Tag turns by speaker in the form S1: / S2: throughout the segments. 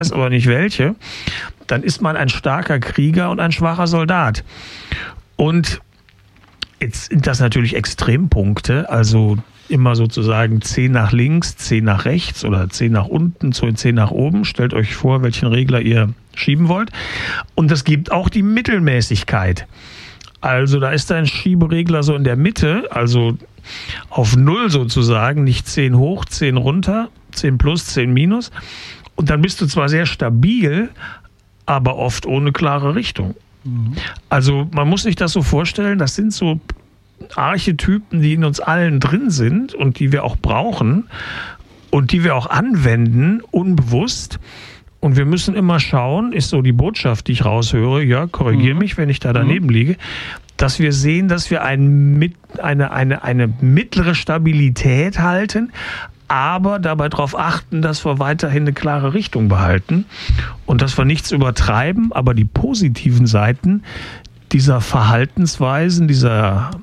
S1: weiß aber nicht welche, dann ist man ein starker Krieger und ein schwacher Soldat. Und jetzt sind das natürlich Extrempunkte, also immer sozusagen 10 nach links, 10 nach rechts oder 10 nach unten, 10 nach oben. Stellt euch vor, welchen Regler ihr schieben wollt. Und es gibt auch die Mittelmäßigkeit. Also da ist ein Schieberegler so in der Mitte, also auf 0 sozusagen, nicht 10 hoch, 10 runter, 10 plus, 10 minus. Und dann bist du zwar sehr stabil, aber oft ohne klare Richtung. Also man muss sich das so vorstellen, das sind so Archetypen, die in uns allen drin sind und die wir auch brauchen und die wir auch anwenden, unbewusst. Und wir müssen immer schauen, ist so die Botschaft, die ich raushöre, ja, korrigiere mich, wenn ich da daneben liege, dass wir sehen, dass wir eine mittlere Stabilität halten, aber dabei darauf achten, dass wir weiterhin eine klare Richtung behalten und dass wir nichts übertreiben, aber die positiven Seiten dieser Verhaltensweisen, dieser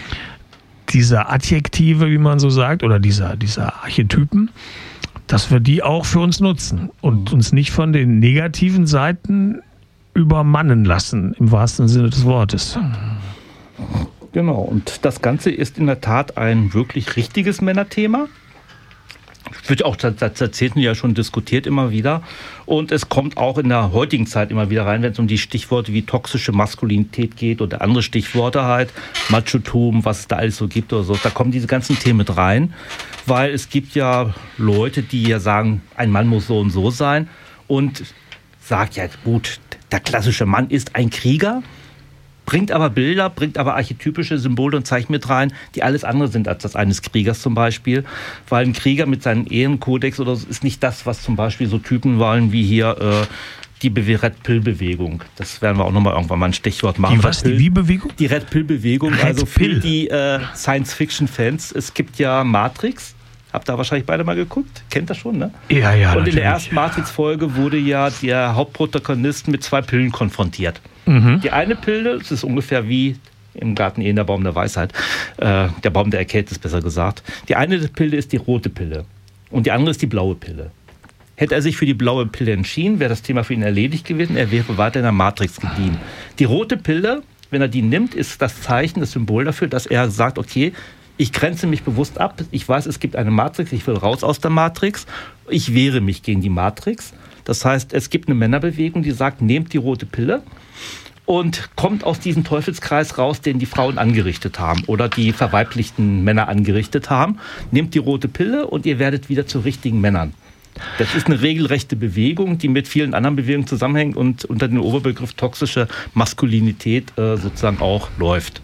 S1: Adjektive, wie man so sagt, oder dieser Archetypen, dass wir die auch für uns nutzen und uns nicht von den negativen Seiten übermannen lassen, im wahrsten Sinne des Wortes.
S2: Genau, und das Ganze ist in der Tat ein wirklich richtiges Männerthema. Wird auch seit Jahrzehnten ja schon diskutiert immer wieder. Und es kommt auch in der heutigen Zeit immer wieder rein, wenn es um die Stichworte wie toxische Maskulinität geht oder andere Stichworte halt, Machotum, was es da alles so gibt oder so. Da kommen diese ganzen Themen mit rein, weil es gibt ja Leute, die ja sagen, ein Mann muss so und so sein und sagt ja gut, der klassische Mann ist ein Krieger, bringt aber Bilder, bringt aber archetypische Symbole und Zeichen mit rein, die alles andere sind als das eines Kriegers zum Beispiel. Weil ein Krieger mit seinem Ehrenkodex oder so ist nicht das, was zum Beispiel so Typen wollen wie hier die Red Pill-Bewegung. Das werden wir auch nochmal irgendwann mal ein Stichwort machen.
S1: Die was? Die Wie-Bewegung?
S2: Die Red Pill-Bewegung. Also für die Science-Fiction-Fans. Es gibt ja Matrix. Habt ihr wahrscheinlich beide mal geguckt? Kennt das schon, ne?
S1: Ja,
S2: und
S1: natürlich.
S2: In der ersten Matrix-Folge wurde ja der Hauptprotagonist mit 2 Pillen konfrontiert. Die eine Pille, das ist ungefähr wie im Garten Eden, der Baum der Weisheit, der Baum der Erkenntnis besser gesagt. Die eine Pille ist die rote Pille und die andere ist die blaue Pille. Hätte er sich für die blaue Pille entschieden, wäre das Thema für ihn erledigt gewesen, er wäre weiter in der Matrix geblieben. Die rote Pille, wenn er die nimmt, ist das Zeichen, das Symbol dafür, dass er sagt, okay, ich grenze mich bewusst ab, ich weiß, es gibt eine Matrix, ich will raus aus der Matrix, ich wehre mich gegen die Matrix. Das heißt, es gibt eine Männerbewegung, die sagt, nehmt die rote Pille und kommt aus diesem Teufelskreis raus, den die Frauen angerichtet haben oder die verweiblichten Männer angerichtet haben. Nehmt die rote Pille und ihr werdet wieder zu richtigen Männern. Das ist eine regelrechte Bewegung, die mit vielen anderen Bewegungen zusammenhängt und unter dem Oberbegriff toxische Maskulinität sozusagen auch läuft.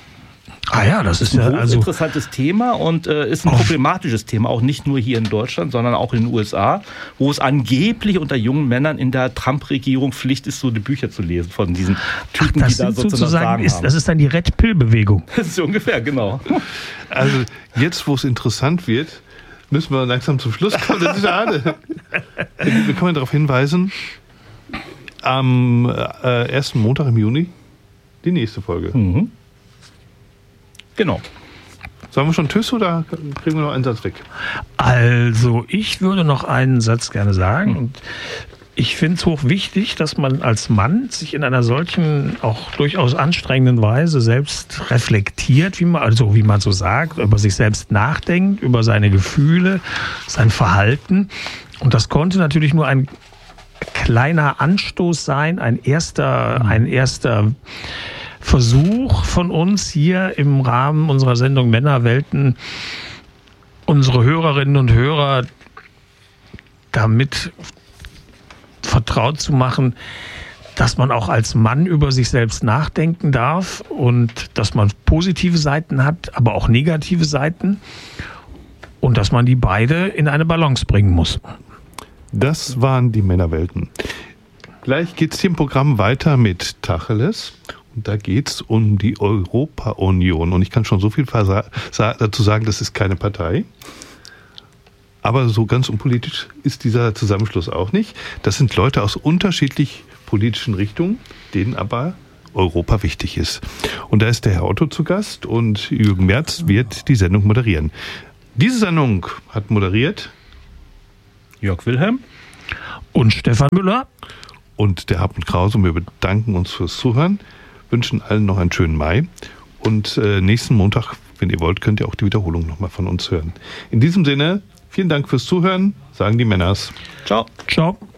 S1: Ah ja, das ist ja
S2: ein interessantes Thema und ist ein problematisches Thema, auch nicht nur hier in Deutschland, sondern auch in den USA, wo es angeblich unter jungen Männern in der Trump-Regierung Pflicht ist, so die Bücher zu lesen von diesen Typen, die da sozusagen haben.
S1: Das ist dann die Red Pill-Bewegung.
S2: Das ist ungefähr, genau.
S3: Also jetzt, wo es interessant wird, müssen wir langsam zum Schluss kommen. Das ist schade. Wir können darauf hinweisen, am ersten Montag im Juni die nächste Folge.
S2: Genau.
S3: Sagen wir schon Tschüss oder kriegen wir noch einen Satz weg?
S1: Also, ich würde noch einen Satz gerne sagen. Und ich finde es hochwichtig, dass man als Mann sich in einer solchen, auch durchaus anstrengenden Weise selbst reflektiert, wie man so sagt, über sich selbst nachdenkt, über seine Gefühle, sein Verhalten. Und das konnte natürlich nur ein kleiner Anstoß sein, ein erster Versuch von uns hier im Rahmen unserer Sendung Männerwelten, unsere Hörerinnen und Hörer damit vertraut zu machen, dass man auch als Mann über sich selbst nachdenken darf und dass man positive Seiten hat, aber auch negative Seiten und dass man die beide in eine Balance bringen muss.
S3: Das waren die Männerwelten. Gleich geht es hier im Programm weiter mit Tacheles. Und da geht es um die Europa-Union. Und ich kann schon so viel dazu sagen, das ist keine Partei. Aber so ganz unpolitisch ist dieser Zusammenschluss auch nicht. Das sind Leute aus unterschiedlich politischen Richtungen, denen aber Europa wichtig ist. Und da ist der Herr Otto zu Gast und Jürgen Merz wird die Sendung moderieren. Diese Sendung hat moderiert
S2: Jörg Wilhelm
S1: Und Stefan Müller.
S3: Und der Hartmut Krause. Und wir bedanken uns fürs Zuhören, wünschen allen noch einen schönen Mai. Und nächsten Montag, wenn ihr wollt, könnt ihr auch die Wiederholung nochmal von uns hören. In diesem Sinne, vielen Dank fürs Zuhören, sagen die Männers.
S2: Ciao.
S1: Ciao.